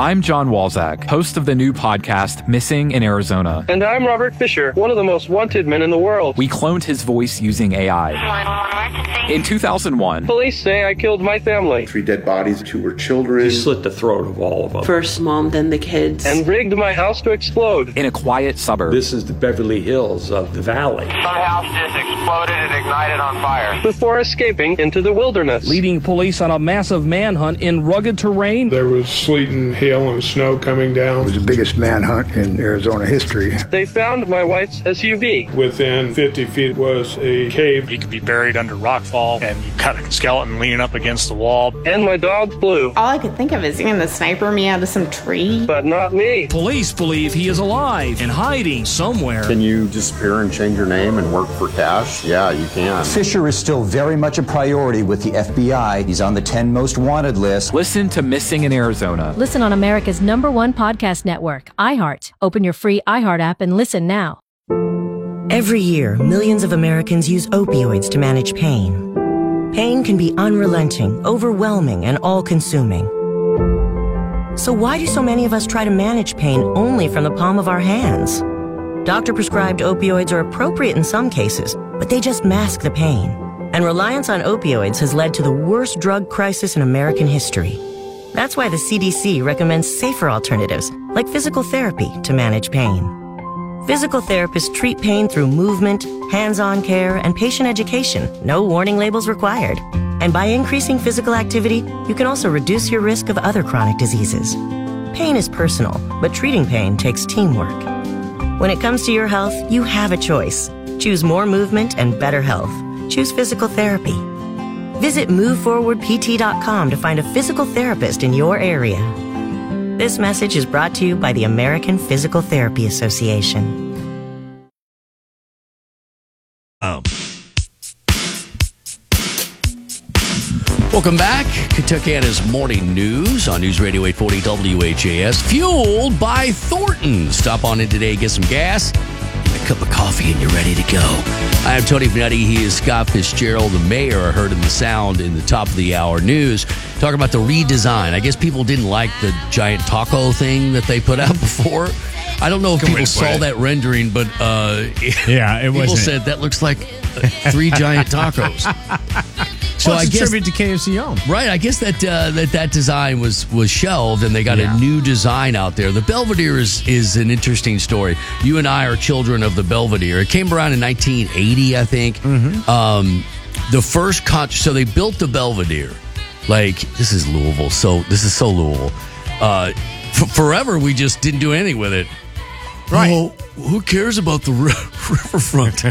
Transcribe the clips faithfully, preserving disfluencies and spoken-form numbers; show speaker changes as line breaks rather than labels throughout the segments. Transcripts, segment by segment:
I'm John Walzak, host of the new podcast, Missing in Arizona.
And I'm Robert Fisher, one of the most wanted men in the world.
We cloned his voice using A I. In two thousand one,
police say I killed my family.
Three dead bodies, two were children.
He slit the throat of all of them.
First mom, then the kids.
And rigged my house to explode.
In a quiet suburb.
This is the Beverly Hills of the valley.
Some house just exploded and ignited on fire.
Before escaping into the wilderness.
Leading police on a massive manhunt in rugged terrain.
There was sleet and hail and snow coming down.
It was the biggest manhunt in Arizona history.
They found my wife's S U V.
Within fifty feet was a cave.
He could be buried under rockfall, and you cut a skeleton leaning up against the wall.
And my dog Blue.
All I could think of is seeing the sniper me out of some tree.
But not me.
Police believe he is alive and hiding somewhere.
Can you disappear and change your name and work for cash? Yeah, you can.
Fisher is still very much a priority with the F B I. He's on the ten most wanted list.
Listen to Missing in Arizona.
Listen on America's number one podcast network, iHeart. Open your free iHeart app and listen now.
Every year, millions of Americans use opioids to manage pain. Pain can be unrelenting, overwhelming, and all-consuming. So why do so many of us try to manage pain only from the palm of our hands? Doctor-prescribed opioids are appropriate in some cases, but they just mask the pain. And reliance on opioids has led to the worst drug crisis in American history. That's why the C D C recommends safer alternatives, like physical therapy, to manage pain. Physical therapists treat pain through movement, hands-on care, and patient education. No warning labels required. And by increasing physical activity, you can also reduce your risk of other chronic diseases. Pain is personal, but treating pain takes teamwork. When it comes to your health, you have a choice. Choose more movement and better health. Choose physical therapy. Visit move forward p t dot com to find a physical therapist in your area. This message is brought to you by the American Physical Therapy Association.
Oh. Welcome back. Kentuckiana's Morning News on News Radio eight forty W H A S. Fueled by Thornton. Stop on in today, get some gas, a cup of coffee, and you're ready to go. I am Tony Finetti. He is Scott Fitzgerald, the mayor. I heard in the sound in the top of the hour news. Talking about the redesign. I guess people didn't like the giant taco thing that they put out before. I don't know if people saw that rendering, but uh,
yeah, it
people
wasn't.
said that looks like three giant tacos.
So well, it's I guess, a tribute to K F C Home.
Right. I guess that uh, that that design was was shelved, and they got yeah. a new design out there. The Belvedere is is an interesting story. You and I are children of the Belvedere. It came around in nineteen eighty, I think.
Mm-hmm.
Um, the first con- so they built the Belvedere. Like, this is Louisville. So this is so Louisville. Uh, f- forever, we just didn't do anything with it.
Right.
Well, who cares about the ri- riverfront?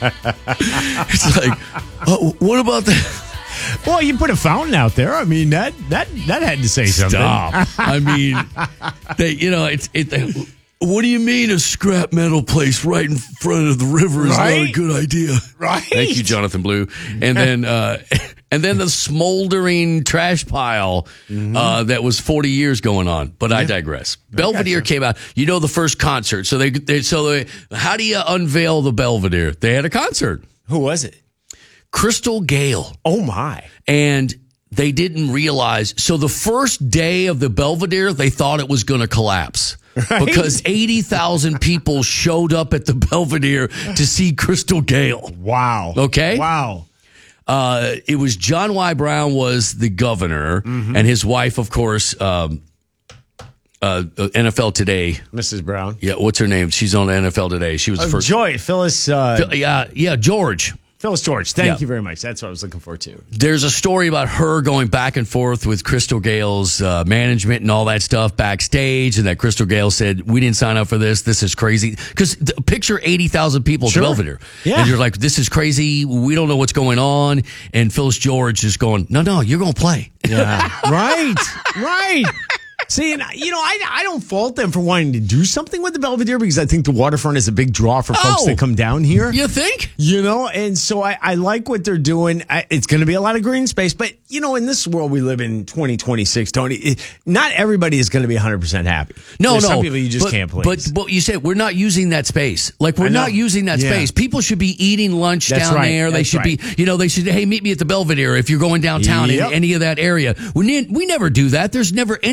It's like, oh, what about that?
Well, you put a fountain out there. I mean, that that that had to say something.
Stop. I mean, they, you know, it's it. They, what do you mean a scrap metal place right in front of the river is
right?
not a good idea?
Right.
Thank you, Jonathan Blue. And then, uh, and then the smoldering trash pile mm-hmm. uh, that was forty years going on. But yeah. I digress. I Belvedere came out. You know, the first concert. So they, they so they, how do you unveil the Belvedere? They had a concert.
Who was it?
Crystal Gayle.
Oh, my.
And they didn't realize. So the first day of the Belvedere, they thought it was going to collapse. Right? Because eighty thousand people showed up at the Belvedere to see Crystal Gayle.
Wow.
Okay?
Wow.
Uh, it was John Y. Brown was the governor, mm-hmm. and his wife, of course, um, uh, N F L Today.
Missus Brown.
Yeah, what's her name? She's on N F L Today. She was the
uh,
first.
Joy, Phyllis. Uh,
Phil, yeah, yeah, George.
Phyllis George, thank
yeah.
you very much. That's what I was looking for, too.
There's a story about her going back and forth with Crystal Gayle's uh, management and all that stuff backstage, and that Crystal Gayle said, we didn't sign up for this. This is crazy. Because picture eighty thousand people
sure.
at Belvedere.
Yeah.
And you're like, this is crazy. We don't know what's going on. And Phyllis George is going, no, no, you're going to play.
Yeah. right. Right. See, and, you know, I, I don't fault them for wanting to do something with the Belvedere because I think the waterfront is a big draw for folks
oh,
that come down here.
You think?
You know, and so I, I like what they're doing. I, it's going to be a lot of green space. But, you know, in this world we live in twenty twenty-six, Tony, it, not everybody is going to be one hundred percent happy.
No,
There's
no.
some people you just
but,
can't please.
But, but you said we're not using that space. Like, we're not using that
yeah.
space. People should be eating lunch
That's
down
right.
there. They
That's
should
right.
be, you know, they should, hey, meet me at the Belvedere if you're going downtown
yep.
in any of that area. We, ne- we never do that. There's never anybody there.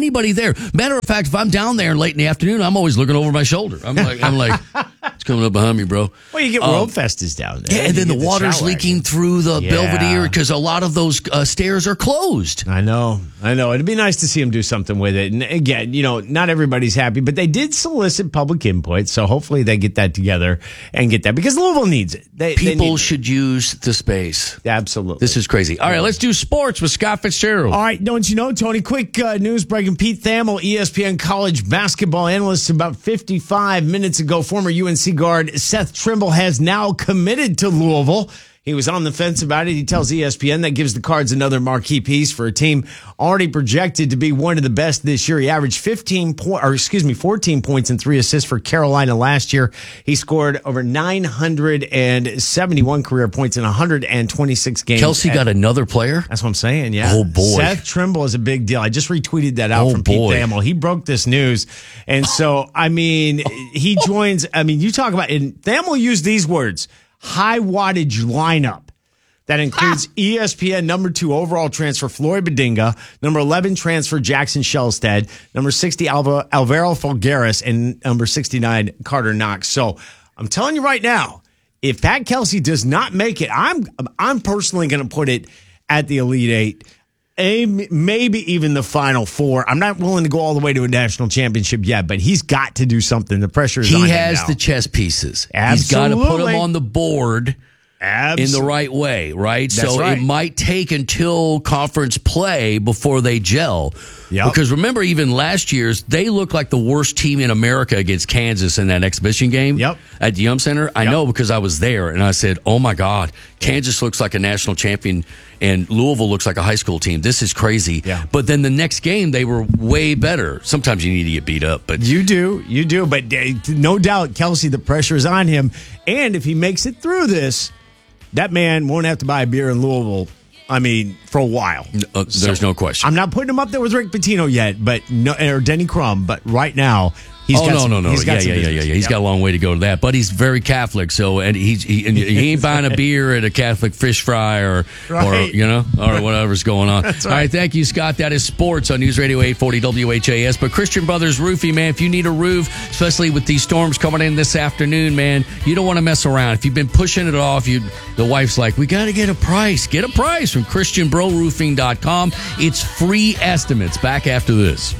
there. Matter of fact, if I'm down there late in the afternoon, I'm always looking over my shoulder. I'm like, I'm like, it's coming up behind me, bro.
Well, you get
um,
World Fest is down there.
Yeah, and then the
the
water's leaking through the
yeah.
Belvedere because a lot of those uh, stairs are closed.
I know, I know. It'd be nice to see them do something with it. And again, you know, not everybody's happy, but they did solicit public input, so hopefully they get that together and get that because Louisville needs it. They,
People
they need
should
it.
use the space.
Absolutely.
This is crazy. All right, let's do sports with Scott Fitzgerald.
All right, don't you know, Tony? Quick uh, news breaking. Pete Thamel, E S P N college basketball analyst, about fifty-five minutes ago, former U N C guard Seth Trimble has now committed to Louisville. He was on the fence about it. He tells E S P N that gives the Cards another marquee piece for a team already projected to be one of the best this year. He averaged fifteen point, or excuse me, fourteen points and three assists for Carolina last year. He scored over nine hundred seventy-one career points in one hundred twenty-six games.
Kelsey got another player?
That's what I'm saying, yeah.
Oh, boy.
Seth Trimble is a big deal. I just retweeted that out
Oh,
from
boy.
Pete Thamel. He broke this news. And so, I mean, he joins, I mean, you talk about, and Thamel used these words, high wattage lineup. That includes E S P N number two overall transfer Floyd Bedinga, number eleven transfer Jackson Shellstead, number sixty Alva, Alvaro Falgares, and number sixty-nine Carter Knox. So I'm telling you right now, if Pat Kelsey does not make it, I'm I'm personally going to put it at the Elite Eight, a, maybe even the Final Four. I'm not willing to go all the way to a national championship yet, but he's got to do something. The pressure is
he
on him
has
now.
the chess pieces.
Absolutely.
He's got to put them on the board.
Absolutely.
In the right way, right?
That's
so
right.
it might take until conference play before they gel.
Yep.
Because remember, even last year's, they looked like the worst team in America against Kansas in that exhibition game
yep.
at the Yum Center. I
Yep.
know because I was there, and I said, oh, my God, Kansas looks like a national champion, and Louisville looks like a high school team. This is crazy.
Yeah.
But then the next game, they were way better. Sometimes you need to get beat up. But
You do, you do. But uh, no doubt, Kelsey, the pressure is on him. And if he makes it through this, that man won't have to buy a beer in Louisville, I mean, for a while.
uh, there's
So,
no question.
I'm not putting him up there with Rick Pitino yet, but no, or Denny Crum, but right now, he's
oh
got
no
some,
no no
he's got
yeah
some
yeah, yeah yeah
business.
yeah he's
Yep.
got a long way to go to that, but he's very Catholic, so and he's he, and he ain't buying a beer at a Catholic fish fry or
Right.
or you know or whatever's going on.
That's
All
right.
right, thank you, Scott. That is sports on News Radio eight forty W H A S. But Christian Brothers Roofing, man, if you need a roof, especially with these storms coming in this afternoon, man, you don't want to mess around. If you've been pushing it off, you the wife's like, we got to get a price. Get a price from Christian Bro Roofing dot com. It's free estimates. Back after this.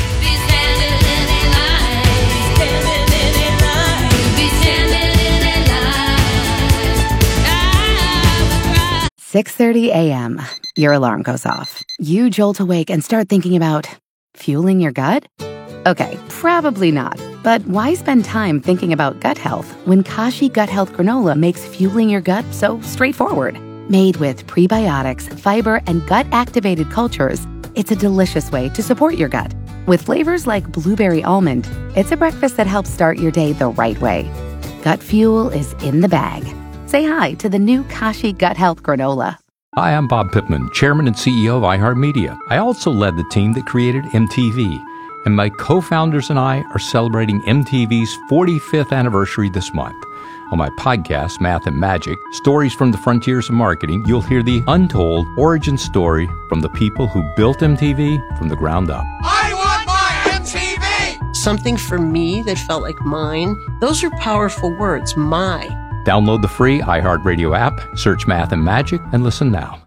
six thirty a.m. Your alarm goes off. You jolt awake and start thinking about fueling your gut? Okay, probably not. But why spend time thinking about gut health when Kashi Gut Health Granola makes fueling your gut so straightforward? Made with prebiotics, fiber, and gut-activated cultures, it's a delicious way to support your gut. With flavors like blueberry almond, it's a breakfast that helps start your day the right way. Gut fuel is in the bag. Say hi to the new Kashi Gut Health Granola.
Hi, I'm Bob Pittman, Chairman and C E O of iHeartMedia. I also led the team that created M T V, and my co-founders and I are celebrating M T V's forty-fifth anniversary this month. On my podcast, Math and Magic, Stories from the Frontiers of Marketing, you'll hear the untold origin story from the people who built M T V from the ground up.
I want my M T V! Something for me that felt like mine. Those are powerful words, my.
Download the free iHeartRadio app, search Math and Magic, and listen now.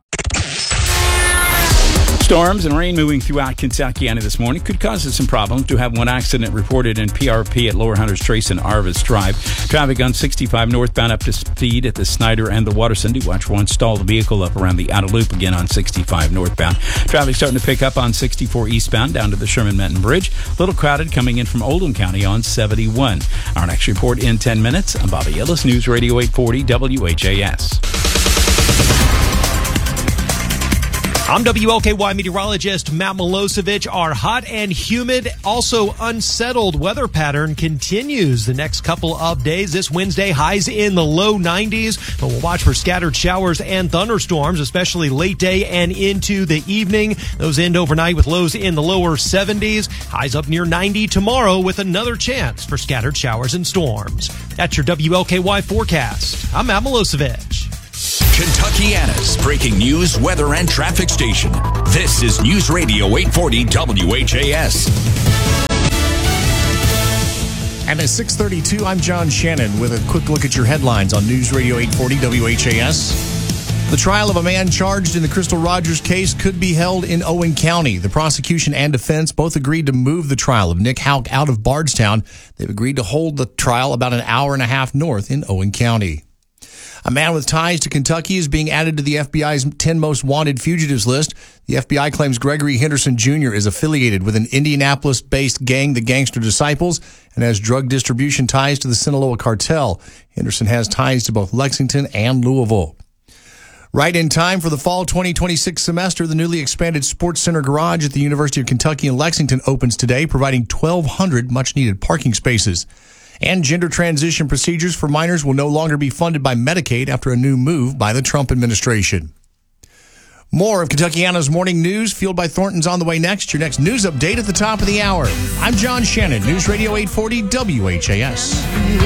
Storms and rain moving throughout Kentuckiana this morning could cause us some problems. Do have one accident reported in P R P at Lower Hunters Trace and Arvis Drive. Traffic on sixty-five northbound up to speed at the Snyder and the Waterson. Do watch one stalled vehicle up around the outer loop again on sixty-five northbound. Traffic starting to pick up on sixty-four eastbound down to the Sherman-Menton Bridge. A little crowded coming in from Oldham County on seventy-one. Our next report in ten minutes. I'm Bobby Ellis, News Radio eight forty W H A S.
I'm W L K Y meteorologist Matt Milosevic. Our hot and humid, also unsettled weather pattern continues the next couple of days. This Wednesday, highs in the low nineties, but we'll watch for scattered showers and thunderstorms, especially late day and into the evening. Those end overnight with lows in the lower seventies. Highs up near ninety tomorrow with another chance for scattered showers and storms. That's your W L K Y forecast. I'm Matt Milosevic.
Kentuckiana's breaking news, weather, and traffic station. This is News Radio eight forty W H A S.
And at six thirty-two, I'm John Shannon with a quick look at your headlines on News Radio eight forty W H A S. The trial of a man charged in the Crystal Rogers case could be held in Owen County. The prosecution and defense both agreed to move the trial of Nick Houck out of Bardstown. They've agreed to hold the trial about an hour and a half north in Owen County. A man with ties to Kentucky is being added to the F B I's ten most wanted fugitives list. The F B I claims Gregory Henderson Junior is affiliated with an Indianapolis-based gang, the Gangster Disciples, and has drug distribution ties to the Sinaloa cartel. Henderson has ties to both Lexington and Louisville. Right in time for the fall twenty twenty-six semester, the newly expanded Sports Center Garage at the University of Kentucky in Lexington opens today, providing twelve hundred much-needed parking spaces. And gender transition procedures for minors will no longer be funded by Medicaid after a new move by the Trump administration. More of Kentuckiana's Morning News, fueled by Thornton's, on the way next. Your next news update at the top of the hour. I'm John Shannon, News Radio eight forty W H A S.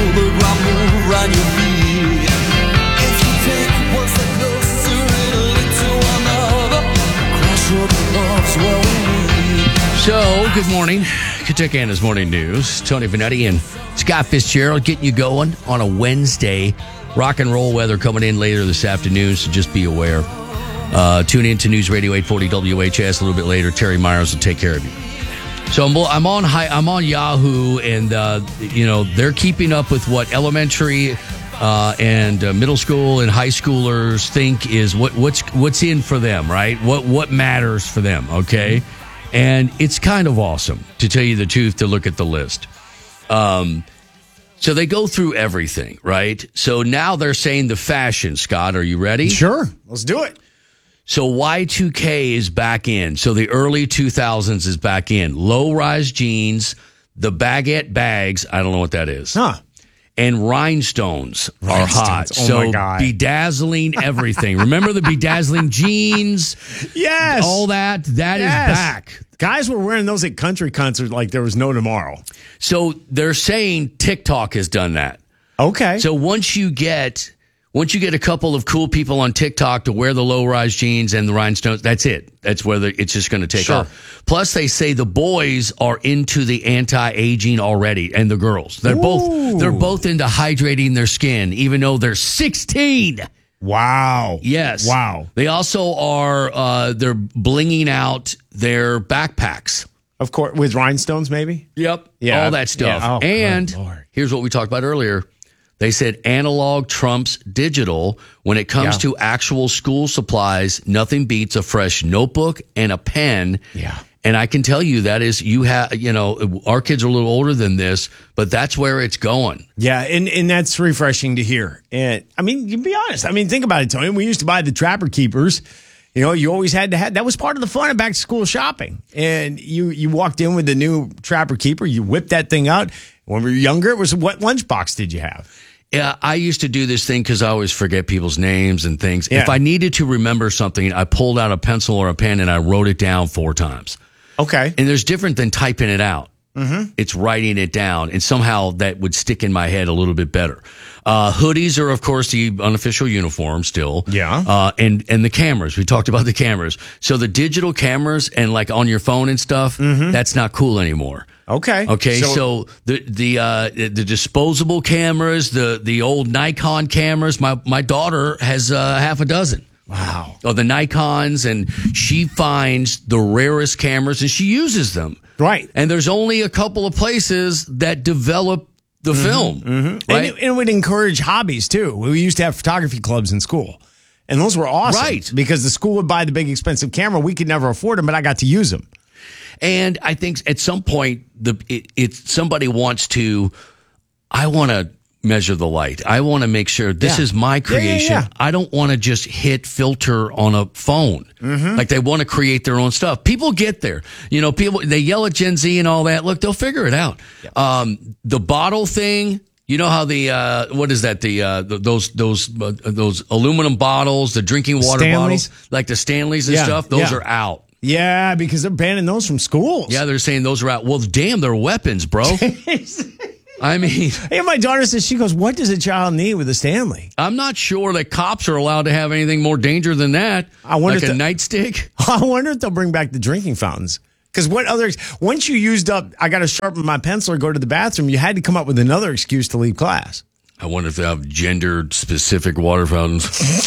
So, good morning. Kentuckiana's Morning News. Tony Vanetti and Scott Fitzgerald getting you going on a Wednesday. Rock and roll weather coming in later this afternoon, so just be aware. Uh, tune in to News Radio eight forty W H S a little bit later. Terry Myers will take care of you. So I'm, I'm on I'm on Yahoo, and uh, you know they're keeping up with what elementary uh, and uh, middle school and high schoolers think is what what's what's in for them, right? What what matters for them? Okay. And it's kind of awesome, to tell you the truth, to look at the list. Um, so they go through everything, right? So now they're saying the fashion. Scott, are you ready?
Sure. Let's do it.
So Y two K is back in. So the early two thousands is back in. Low-rise jeans, the baguette bags, I don't know what that is.
Huh.
And rhinestones, rhinestones are hot.
Oh,
so
my God.
Bedazzling everything. Remember the bedazzling jeans?
Yes.
All that, that
yes.
is back.
Guys were wearing those at country concerts like there was no tomorrow.
So they're saying TikTok has done that.
Okay.
So once you get once you get a couple of cool people on TikTok to wear the low-rise jeans and the rhinestones, that's it. That's where the, it's just going to take
Sure.
off. Plus, they say the boys are into the anti-aging already, and the girls. They're Ooh. both they're both into hydrating their skin, even though they're sixteen.
Wow.
Yes.
Wow.
They also are uh, they're blinging out their backpacks.
Of course, with rhinestones, maybe?
Yep.
Yeah.
All that stuff.
Yeah. Oh,
and here's what we talked about earlier. They said analog trumps digital. When it comes
Yeah.
to actual school supplies, nothing beats a fresh notebook and a pen.
Yeah.
And I can tell you that is, you have, you know, our kids are a little older than this, but that's where it's going.
Yeah, and, and that's refreshing to hear. And I mean, you be honest. I mean, think about it, Tony. We used to buy the Trapper Keepers. You know, you always had to have, that was part of the fun of back to school shopping. And you, you walked in with the new Trapper Keeper, you whipped that thing out. When we were younger, it was, what lunchbox did you have?
Yeah, I used to do this thing because I always forget people's names and things.
Yeah.
If I needed to remember something, I pulled out a pencil or a pen and I wrote it down four times.
Okay.
And there's different than typing it out.
Mm-hmm.
It's writing it down, and somehow that would stick in my head a little bit better. Uh, hoodies are, of course, the unofficial uniform still.
Yeah.
Uh, and, and the cameras. We talked about the cameras. So the digital cameras and like on your phone and stuff,
Mhm.
that's not cool anymore.
Okay.
Okay. So,
So-
the, the, uh, the disposable cameras, the, the old Nikon cameras, my, my daughter has, uh, half a dozen.
Wow.
Of the Nikons, and she finds the rarest cameras and she uses them.
Right.
And there's only a couple of places that develop the
Mhm,
film.
mhm.
Right?
And, it, and it would encourage hobbies, too. We used to have photography clubs in school. And those were awesome.
Right.
Because the school would buy the big expensive camera. We could never afford them, but I got to use them.
And I think at some point, the it, it somebody wants to, I want to measure the light. I want to make sure this
Yeah.
is my
Yeah, yeah,
creation.
yeah.
I don't want to just hit filter on a phone.
Mhm.
Like they want to create their own stuff. People get there. You know, people, they yell at Gen Z and all that. Look, they'll figure it out. Um, the bottle thing, you know how the, uh, what is that? The, uh, th- those, those, uh, those aluminum bottles, the drinking water
Stanleys?
bottles, like the Stanleys and
Yeah,
stuff, those
yeah.
are out.
Yeah, because they're banning those from schools.
Yeah, they're saying those are out. Well, damn, they're weapons, bro. I mean,
and my daughter says, she goes, what does a child need with a Stanley?
I'm not sure that cops are allowed to have anything more dangerous than that.
I wonder
like
if
a
the,
nightstick.
I wonder if they'll bring back the drinking fountains. Because what other, once you used up, I got to sharpen my pencil or go to the bathroom, you had to come up with another excuse to leave class.
I wonder if they have gender-specific water fountains.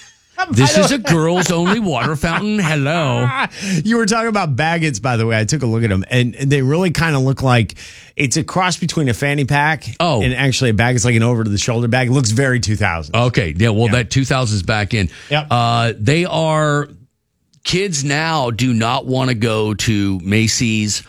This is a girls-only water fountain. Hello.
You were talking about Baggett's, by the way. I took a look at them, and they really kind of look like it's a cross between a fanny pack
oh.
and actually a bag. It's like an over-to-the-shoulder bag. It looks very two thousand.
Okay. Yeah, well,
yeah.
that two thousand is back in.
Yep.
Uh, they are, kids now do not want to go to Macy's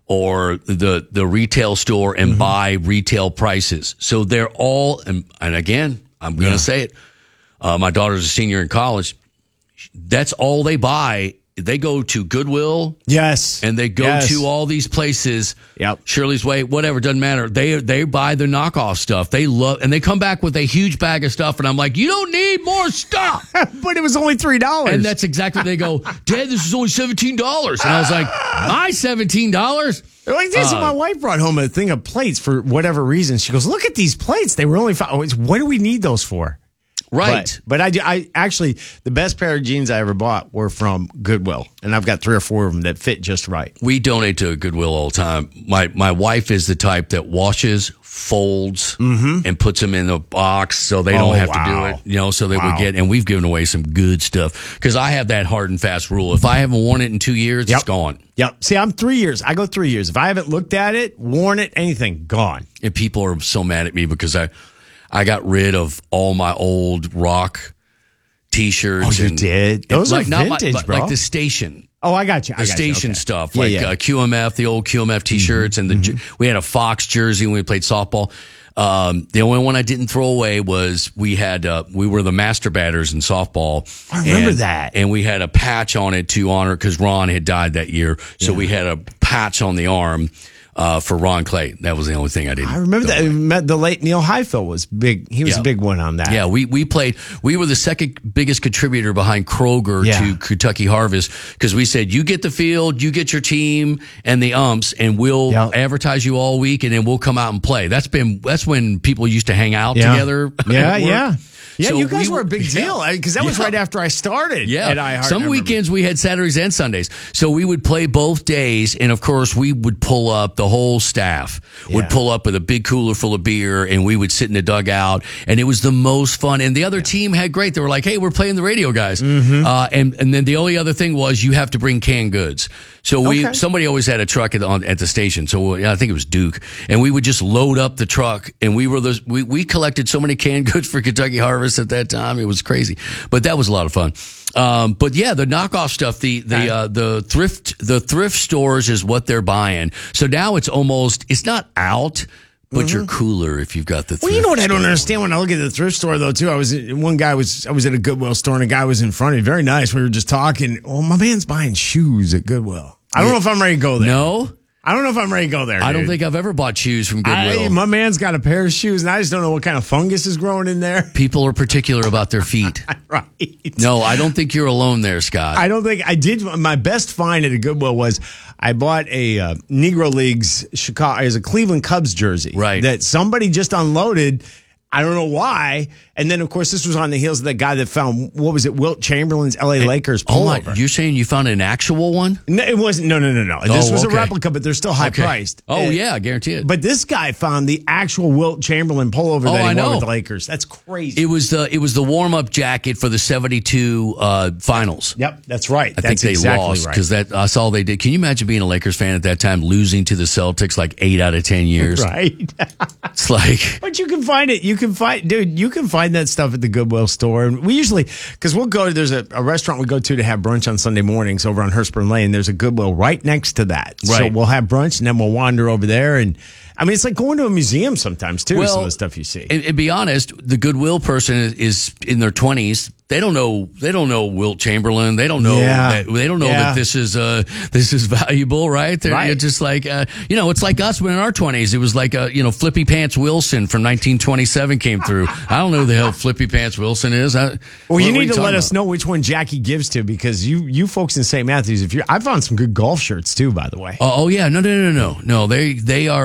or the, the retail store and mm-hmm. buy retail prices. So they're all, and, and again, I'm going to yeah. say it. Uh, my daughter's a senior in college. That's all they buy. They go to Goodwill.
Yes.
And they go
yes.
to all these places.
Yep.
Shirley's Way, whatever, doesn't matter. They they buy the knockoff stuff. They love, and they come back with a huge bag of stuff. And I'm like, you don't need more stuff.
But it was only three dollars.
And that's exactly what they go, Dad, this is only seventeen dollars. And I was like, my seventeen dollars?
Like this, uh, my wife brought home a thing of plates for whatever reason. She goes, look at these plates. They were only five. What do we need those for?
Right.
But, but I, do, I actually, the best pair of jeans I ever bought were from Goodwill. And I've got three or four of them that fit just right.
We donate to Goodwill all the time. My my wife is the type that washes, folds,
mm-hmm.
and puts them in a box so they don't
oh,
have
wow.
to do it. You know, so they
wow.
would get, and we've given away some good stuff. Because I have that hard and fast rule. If I haven't worn it in two years,
yep.
it's gone.
Yep. See, I'm three years. I go three years. If I haven't looked at it, worn it, anything, gone.
And people are so mad at me because I, I got rid of all my old rock T-shirts.
Oh, you
and,
did? Those
like,
are vintage,
not my,
bro.
Like the station.
Oh, I got you. I
the
got
station
you. Okay.
stuff,
yeah,
like
yeah.
Uh, Q M F, the old Q M F T-shirts, mm-hmm. and the mm-hmm. we had a Fox jersey when we played softball. Um, the only one I didn't throw away was we had uh, we were the master batters in softball.
I remember
and,
that,
and we had a patch on it to honor because Ron had died that year, so yeah. we had a patch on the arm. Uh, for Ron Clay. That was the only thing I didn't.
I remember that. Met the late Neil Highfill was big. He was
yeah.
a big one on that.
Yeah, we, we played, we were the second biggest contributor behind Kroger
yeah.
to Kentucky Harvest because we said, you get the field, you get your team and the umps, and we'll
yep.
advertise you all week, and then we'll come out and play. That's been, that's when people used to hang out
yeah.
together.
Yeah, yeah. Yeah,
So
you guys
we
were a big deal because that was
yeah.
right after I started.
Yeah,
at iHeart.
some weekends we had Saturdays and Sundays, so we would play both days, and of course we would pull up. The whole staff
yeah.
would pull up with a big cooler full of beer, and we would sit in the dugout, and it was the most fun. And the other yeah. team had great. They were like, "Hey, we're playing the radio guys,"
mm-hmm.
uh, and and then the only other thing was you have to bring canned goods. So we
okay.
somebody always had a truck at the, on, at the station. So yeah, I think it was Duke, and we would just load up the truck, and we were those. We we collected so many canned goods for Kentucky Harvest at that time. It was crazy, but that was a lot of fun. Um, but yeah, the knockoff stuff, the the uh, the thrift the thrift stores is what they're buying. So now it's almost it's not out. But mm-hmm. you're cooler if you've got the thrift
Well, you know what I don't
store.
understand when I look at the thrift store, though, too? I was one guy was I was at a Goodwill store, and a guy was in front of me. Very nice. We were just talking. Oh, my man's buying shoes at Goodwill. I don't yeah. know if I'm ready to go there.
No?
I don't know if I'm ready to go there.
I don't
dude.
think I've ever bought shoes from Goodwill.
I, my man's got a pair of shoes, and I just don't know what kind of fungus is growing in there.
People are particular about their feet.
Right.
No, I don't think you're alone there, Scott.
I don't think I did. My best find at a Goodwill was I bought a uh, Negro Leagues Chicago as a Cleveland Cubs jersey.
Right.
That somebody just unloaded. I don't know why. And then, of course, this was on the heels of that guy that found, what was it, Wilt Chamberlain's L A Lakers pullover.
Oh, my, you're saying you found an actual one?
No, it wasn't. No, no, no, no. This
oh,
was
okay.
a replica, but they're still high
okay.
priced.
Oh,
and,
yeah, I guarantee it.
But this guy found the actual Wilt Chamberlain pullover
oh,
that he
I
wore
know.
with the Lakers. That's crazy.
It was the it was the warm up jacket for the seventy-two uh, finals.
Yep, that's right.
I
that's
think they
exactly
lost because
right.
that that's all they did. Can you imagine being a Lakers fan at that time, losing to the Celtics like eight out of ten years?
Right.
It's like,
but you can find it. You can find, dude. You can find that stuff at the Goodwill store. And we usually, because we'll go. There's a, a restaurant we go to to have brunch on Sunday mornings over on Hurstburn Lane. There's a Goodwill right next to that.
Right.
So we'll have brunch and then we'll wander over there. And I mean, it's like going to a museum sometimes too.
well,
some of the stuff you see.
And, and be honest, the Goodwill person is, is in their twenties. They don't know. They don't know Wilt Chamberlain. They don't know.
Yeah.
That, they don't know
yeah.
that this is uh this is valuable, right? They're
right.
just like uh, you know, it's like us when in our twenties. It was like uh, you know, Flippy Pants Wilson from nineteen twenty-seven came through. I don't know who the hell Flippy Pants Wilson is. I,
well, you need
you
to let
about?
us know which one Jackie gives to because you you folks in Saint Matthews. If you, I found some good golf shirts too, by the way.
Oh, oh yeah, no, no, no, no, no. They they are they are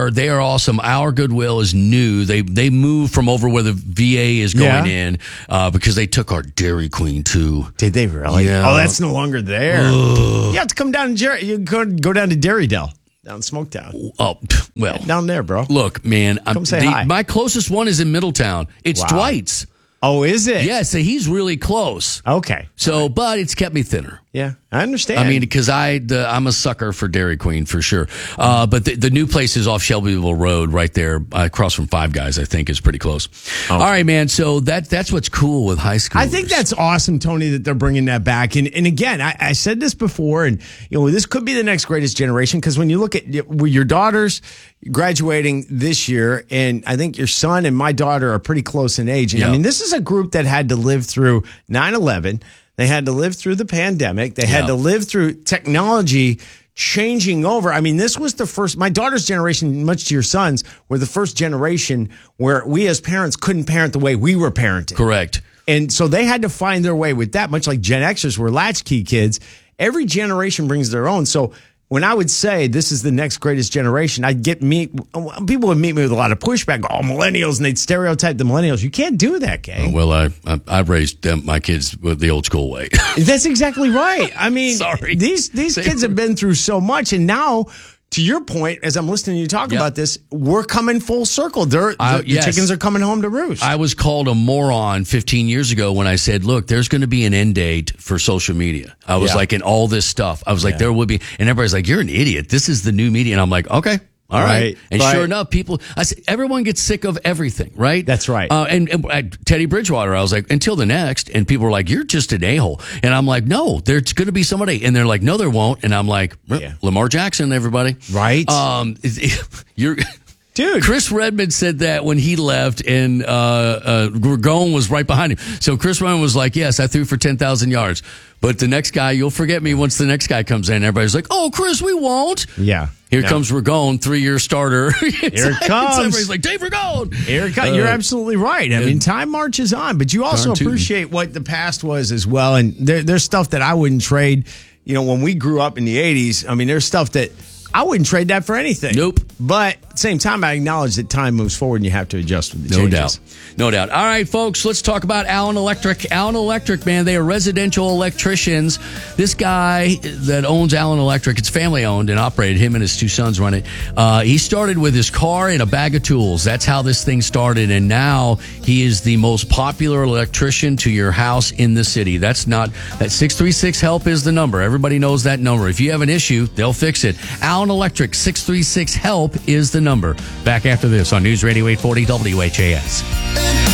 awesome. Our Goodwill is new. They they moved from over where the V A is going
Yeah.
in uh, because they took our Dairy Queen too.
Did they really?
Yeah.
Oh, that's no longer there.
Ugh.
You have to come down to Jer- you go, go down to Dairydale, down Smoketown.
Oh, well.
Down there, bro.
Look, man. I'm,
Come say
the-
hi.
My closest one is in Middletown. It's
Wow.
Dwight's.
Oh, is it?
Yeah, so he's really close.
Okay.
So, but it's kept me thinner.
Yeah, I understand.
I mean, because I the, I'm a sucker for Dairy Queen for sure. Uh, but the, the new place is off Shelbyville Road, right there uh, across from Five Guys. I think is pretty close. All right, man. So that that's what's cool with high school.
I think that's awesome, Tony, that they're bringing that back. And and again, I, I said this before, and you know, this could be the next greatest generation because when you look at your daughters graduating this year, and I think your son and my daughter are pretty close in age. And I
Yeah.
mean, this is a group that had to live through nine eleven. They had to live through the pandemic. They had
Yeah.
to live through technology changing over. I mean, this was the first, my daughter's generation, much to your son's, were the first generation where we as parents couldn't parent the way we were parenting.
Correct.
And so they had to find their way with that, much like Gen Xers were latchkey kids. Every generation brings their own. So when I would say this is the next greatest generation, I'd get me, people would meet me with a lot of pushback. Oh, millennials, and they'd stereotype the millennials. You can't do that, gang.
Well, I, I I've raised them, my kids with the old school way.
That's exactly right. I mean,
Sorry.
these these
They
kids
were-
have been through so much, and now, to your point, as I'm listening to you talk
Yep.
about this, we're coming full circle. They're,
Uh,
the, the
yes.
chickens are coming home to roost.
I was called a moron fifteen years ago when I said, look, there's going to be an end date for social media. I was
Yeah.
like, in all this stuff, I was like,
Yeah.
there would be, and everybody's like, you're an idiot. This is the new media. And I'm like, okay. All right.
Right,
And
right.
sure enough, people, I said, everyone gets sick of everything, right?
That's right.
Uh, and, and uh, Teddy Bridgewater, I was like, until the next. And people were like, you're just an a-hole. And I'm like, no, there's going to be somebody. And they're like, no, there won't. And I'm like,
Yeah.
Lamar Jackson, everybody.
Right.
Um, you're.
Dude.
Chris Redmond said that when he left, and uh, uh, Gragone was right behind him. So Chris Redmond was like, yes, I threw for ten thousand yards. But the next guy, you'll forget me once the next guy comes in. Everybody's like, oh, Chris, we won't.
Yeah.
Here
No.
comes Ragone, three-year starter.
Here it comes.
Everybody's like, Dave Ragone.
Here it comes. You're absolutely right. I mean, time marches on, but you also
Darn tootin'.
appreciate what the past was as well. And there, there's stuff that I wouldn't trade. You know, when we grew up in the eighties, I mean, there's stuff that I wouldn't trade that for anything.
Nope.
But at the same time, I acknowledge that time moves forward and you have to adjust with the
No
changes.
doubt. No doubt. All right, folks, let's talk about Allen Electric. Allen Electric, man, they are residential electricians. This guy that owns Allen Electric, it's family owned and operated. Him and his two sons run it. Uh, he started with his car and a bag of tools. That's how this thing started. And now he is the most popular electrician to your house in the city. That's not, that six three six HELP is the number. Everybody knows that number. If you have an issue, they'll fix it. Allen Electric, six three six HELP is the number. Back after this on News Radio eight forty W H A S.